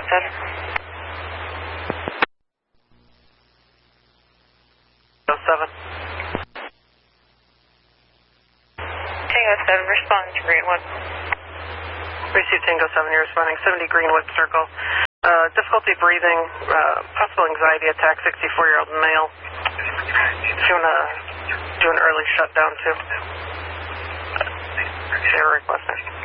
7. Tango 7. Tango 7, respond to Greenwood. Receive Tango 7, you're responding 70 Greenwood Circle. Difficulty breathing, possible anxiety attack, 64-year-old male. Do you want to do an early shutdown too? They're requesting.